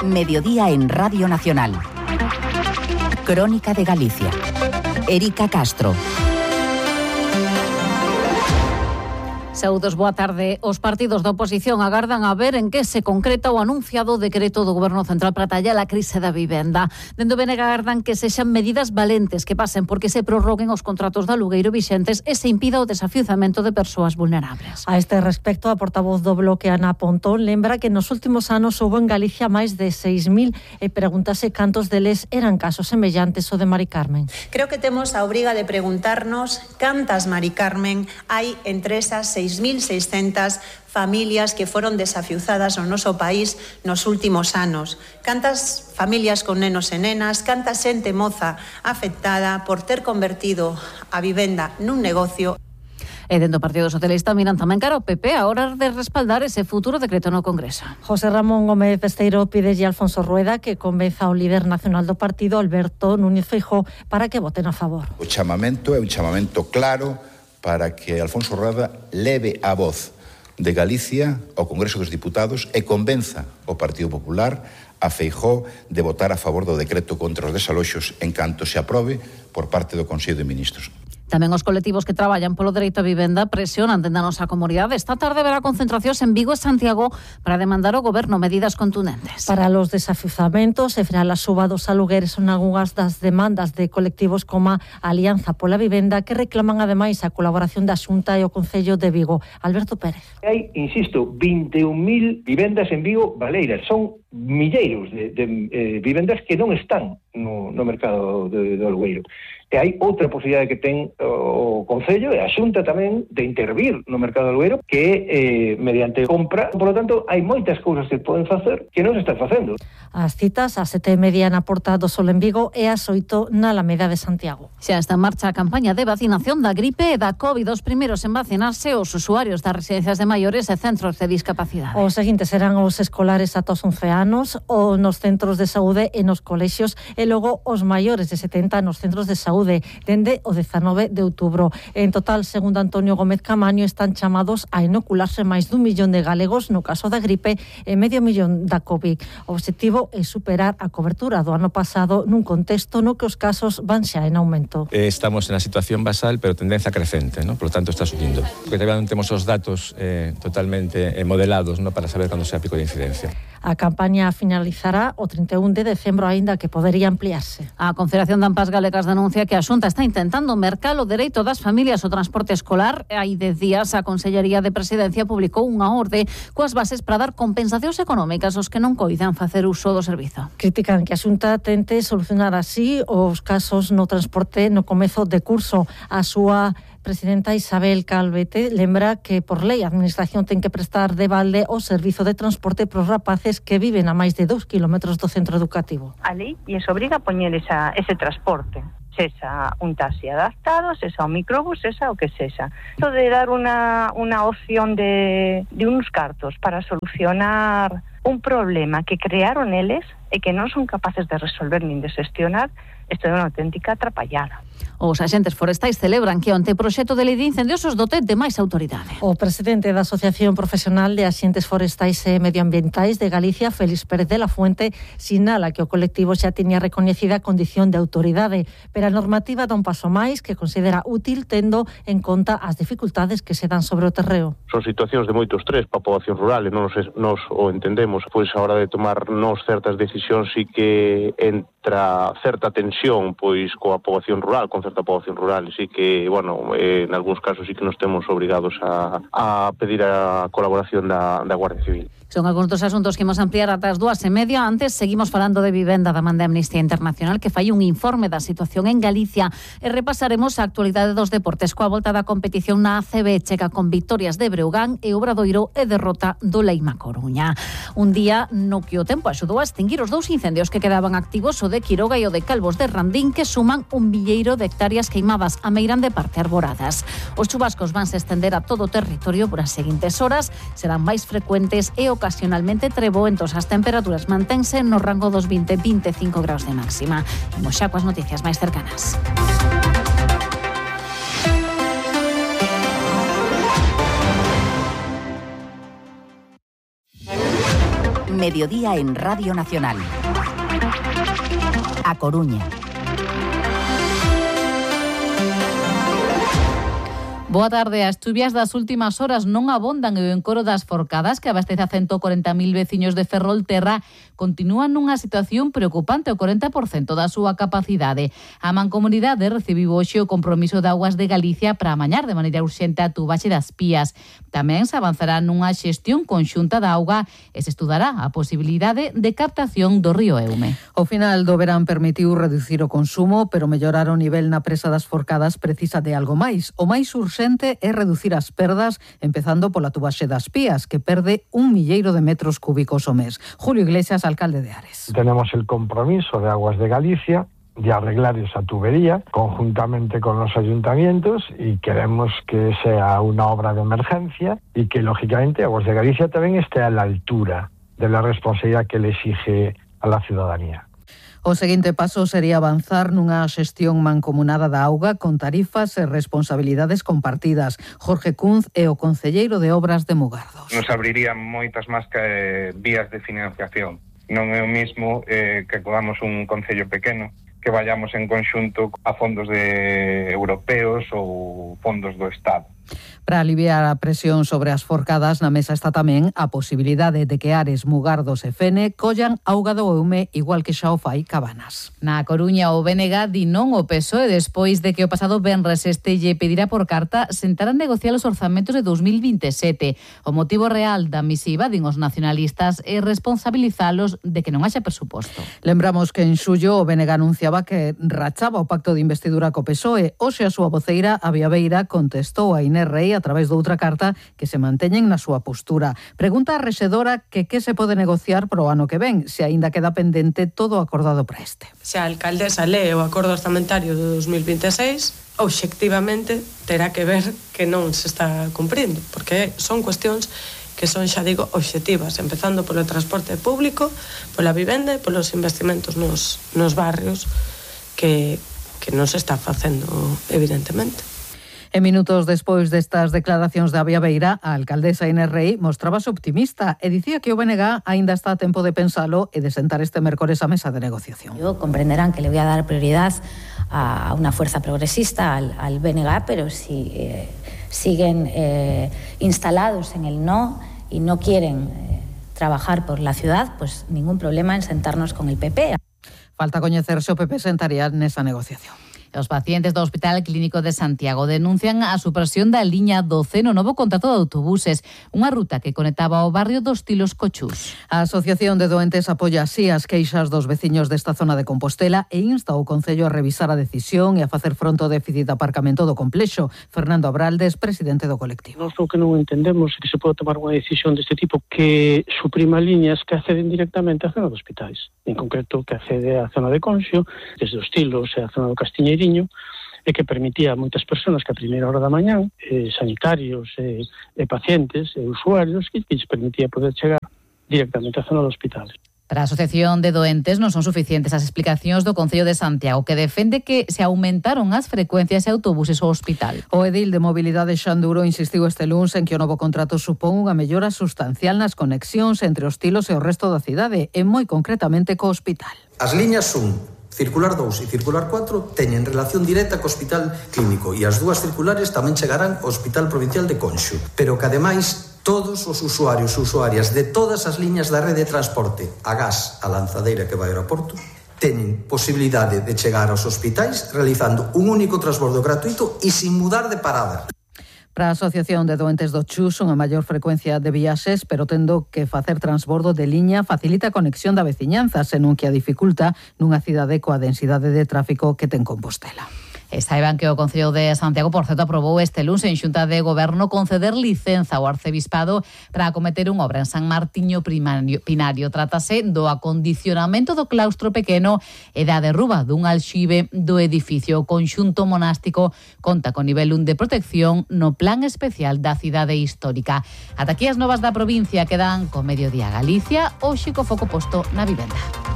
Mediodía en Radio Nacional. Crónica de Galicia. Erika Castro. Saúdos, boa tarde. Os partidos da oposición agardan a ver en que se concreta o anunciado decreto do Goberno Central para tallar a crise da vivenda. Dende o BNG agardan que sexan medidas valentes que pasen porque se prorroguen os contratos de alugueiro vixentes e se impida o desafiuzamento de persoas vulnerables. A este respecto, a portavoz do Bloque, Ana Pontón, lembra que nos últimos anos houbo en Galicia máis de 6.000 e pregúntase cantos deles eran casos semellantes ao de Mari Carmen. Creo que temos a obriga de preguntarnos cantas Mari Carmen hai entre esas 6.600 familias que foron desafiuzadas no noso país nos últimos anos. Cantas familias con nenos e nenas, canta xente moza afectada por ter convertido a vivenda nun negocio. E dentro do Partido Socialista miran tamén cara ao PP a hora de respaldar ese futuro decreto no Congreso. José Ramón Gómez Besteiro pide a Alfonso Rueda que convenza ao líder nacional do partido, Alberto Núñez Feijóo, para que voten a favor. O chamamento é un chamamento claro para que Alfonso Rueda leve a voz de Galicia ao Congreso dos Diputados e convenza o Partido Popular a Feijóo de votar a favor do decreto contra os desaloxos en canto se aprobe por parte do Consello de Ministros. Tamén os colectivos que traballan polo dereito a vivenda presionan dende a nosa comunidade. Esta tarde haberá concentracións en Vigo e Santiago para demandar ao Goberno medidas contundentes. Para los desafiuzamentos e frear a suba dos alugueres son algunhas das demandas de colectivos como a Alianza pola Vivenda, que reclaman ademais a colaboración da Xunta e o Concello de Vigo. Alberto Pérez. Hai, insisto, 21.000 vivendas en Vigo baleiras. Son milleiros de vivendas que non están no mercado do alugueiro. E hai outra posibilidade que ten o Concello e a Xunta tamén de intervir no mercado alugueiro, que é mediante compra. Por lo tanto, hai moitas cousas que poden facer que non se están facendo. As citas a 7:30 na Porta do Sol en Vigo e as 8 na Alameda de Santiago. Xa está en marcha a campaña de vacinación da gripe e da COVID. Os primeiros en vacinarse os usuarios das residencias de maiores e centros de discapacidade. Os seguintes serán os escolares ata os 11 anos, ou nos centros de saúde e nos colexios, e logo os maiores de 70 nos centros de saúde dende o 19 de outubro. En total, segundo Antonio Gómez Camaño, están chamados a inocularse máis dun millón de galegos no caso da gripe e medio millón da COVID. O objetivo é superar a cobertura do ano pasado nun contexto no que os casos van xa en aumento. Estamos na situación basal, pero tendencia crecente, ¿no? Por lo tanto está subindo. Porque todavía non temos os datos totalmente modelados, ¿no? Para saber cando sea pico de incidencia. A campaña finalizará o 31 de decembro, aínda que podería ampliarse. A Confederación de AMPAs Galegas denuncia que a Xunta está intentando mercar o dereito das familias ao transporte escolar. Hai 10 días a Consellería de Presidencia publicou unha orde coas bases para dar compensacións económicas aos que non coidan facer uso do servizo. Critican que a Xunta tente solucionar así os casos no transporte no comezo de curso. A súa presidenta Isabel Calvete lembra que por lei a Administración ten que prestar de balde o servizo de transporte para os rapaces que viven a máis de 2 kilómetros do centro educativo. A lei lles obriga a poñer ese transporte, sexa un taxi adaptado, sexa un microbús, sexa o que sexa. Isto de dar unha opción de uns cartos para solucionar un problema que crearon eles e que non son capaces de resolver nin de xestionar, isto é unha auténtica atrapallada. Os axentes forestais celebran que o anteproxecto de lei de incendios os dote de máis autoridade. O presidente da Asociación Profesional de Axentes Forestais e Medioambientais de Galicia, Félix Pérez de la Fuente, sinala que o colectivo xa tiña recoñecida a condición de autoridade, pero a normativa dá un paso máis que considera útil tendo en conta as dificultades que se dan sobre o terreo. Son situacións de moito estrés para a poboación rural e nos o entendemos, pois a hora de tomar nos certas decisións sí que entra certa tensión pois coa poboación rural, con certa poboación rural, sí que, bueno, en algúns casos sí que nos temos obrigados a pedir a colaboración da Guardia Civil. Son algúns dos asuntos que imos ampliar ata as 2:30. Antes, seguimos falando de vivenda da man de Amnistía Internacional, que fai un informe da situación en Galicia, e repasaremos a actualidade dos deportes coa volta da competición na ACB checa con victorias de Breogán e Obradoiro e derrota do Leima Coruña. Un día no que o tempo axudou a extinguir os dous incendios que quedaban activos, o de Quiroga e o de Calvos de Randín, que suman un milleiro de hectáreas queimadas a meirán de parte arboradas. Os chubascos vanse estender a todo o territorio por as seguintes horas, serán máis frecuentes e ocasionalmente treboentos. As temperaturas mantense no rango dos 20-25 graus de máxima. Imos xa coas noticias máis cercanas. Mediodía en Radio Nacional. A Coruña. Boa tarde. As chuvias das últimas horas non abondan e o encoro das Forcadas, que abastece a 140.000 veciños de Ferrolterra, continúan nunha situación preocupante, o 40% da súa capacidade. A Mancomunidade recibiu hoxe o compromiso de Augas de Galicia para amañar de maneira urxente a tubaxe das Pías. Tamén se avanzará nunha xestión conxunta da auga e se estudará a posibilidade de captación do río Eume. O final do verán permitiu reducir o consumo, pero mellorar o nivel na presa das Forcadas precisa de algo máis. O máis urxente é reducir as perdas, empezando pola tubaxe das Pías, que perde 1 milleiro de metros cúbicos o mes. Julio Iglesias, alcalde de Ares. Tenemos el compromiso de Aguas de Galicia de arreglar esa tubería conjuntamente con los ayuntamientos y queremos que sea una obra de emergencia y que lógicamente Aguas de Galicia también esté a la altura de la responsabilidad que le exige a la ciudadanía. O seguinte paso sería avanzar nunha xestión mancomunada da auga con tarifas e responsabilidades compartidas. Jorge Cunz é o concelleiro de Obras de Mugardos. Nos abrirían moitas máis vías de financiación. Non é o mismo que acudamos un concello pequeno, que vayamos en conxunto a fondos europeos ou fondos do Estado. Para aliviar a presión sobre as Forcadas, na mesa está tamén a posibilidade de que Ares, Mugardos e Fene collan auga do Eume igual que xa o fai Cabanas. Na Coruña, o BNG di non o PSOE despois de que o pasado venres este lle pedirá por carta sentar a negociar os orzamentos de 2027. O motivo real da misiva, din os nacionalistas, é responsabilizalos de que non haxa presuposto. Lembramos que en xullo o BNG anunciaba que rachaba o pacto de investidura co PSOE. Hoxe a súa voceira, Avia Beira, contestou a Inés Rei a través de outra carta que se manteñen na súa postura. Pregunta a rexedora que se pode negociar para o ano que ven, se aínda queda pendente todo acordado para este. Se a alcaldesa lee o acordo orzamentario de 2026, obxectivamente terá que ver que non se está cumprindo, porque son cuestións que son, xa digo, obxectivas, empezando polo transporte público, pola vivenda e polos investimentos nos barrios que non se está facendo, evidentemente. E minutos despois destas declaracións de Avia Beira, a alcaldesa Inés Rei mostrábase optimista e dicía que o BNG aínda está a tempo de pensalo e de sentar este mércores a mesa de negociación. Comprenderán que le voy a dar prioridad a una fuerza progresista, al BNG, pero si siguen instalados en el no y no quieren trabajar por la ciudad, pues ningún problema en sentarnos con el PP. Falta coñecer se o PP sentaría nesa negociación. Os pacientes do Hospital Clínico de Santiago denuncian a supresión da liña 12 no novo contrato de autobuses, unha ruta que conectaba o barrio dos Tilos co Chus. A Asociación de Doentes apoia así as queixas dos veciños desta zona de Compostela e insta o Concello a revisar a decisión e a facer fronte ao déficit de aparcamento do complexo. Fernando Abraldes, presidente do colectivo. Nós o que non entendemos é que se pode tomar unha decisión deste tipo que suprima liñas que acceden directamente á zona dos hospitais. En concreto, que accede á zona de Conxo, desde os Tilos e a zona do Castiñeiriño, e que permitía a moitas persoas que a primeira hora da mañán, sanitarios e pacientes e usuarios, que lles permitía poder chegar directamente á zona do hospital. Para a Asociación de Doentes non son suficientes as explicacións do Concello de Santiago, que defende que se aumentaron as frecuencias de autobuses ao hospital. O edil de Mobilidade Xan Duro insistiu este luns en que o novo contrato supón unha mellora sustancial nas conexións entre os Tilos e o resto da cidade, e moi concretamente co hospital. As liñas son Circular 2 e Circular 4 teñen relación directa co Hospital Clínico e as dúas circulares tamén chegarán ao Hospital Provincial de Conxo, pero que ademais todos os usuarios e usuarias de todas as liñas da rede de transporte a gas, a lanzadeira que vai ao aeroporto, teñen posibilidade de chegar aos hospitais realizando un único transbordo gratuito e sin mudar de parada. Para a Asociación de Doentes do Chus, unha maior frecuencia de viaxes, pero tendo que facer transbordo de liña facilita a conexión da veciñanza, senón que a dificulta nunha cidade coa densidade de tráfico que ten Compostela. E saiban que o Concello de Santiago, por certo, aprobou este luns en Xunta de Goberno conceder licenza ao Arcebispado para acometer unha obra en San Martiño Pinario. Trátase do acondicionamento do claustro pequeno e da derruba dun alxibe do edificio. O conxunto monástico conta con nivel 1 de protección no Plan Especial da Cidade Histórica. Ata aquí as novas da provincia, quedan co Mediodía Galicia, hoxe co foco posto na vivenda.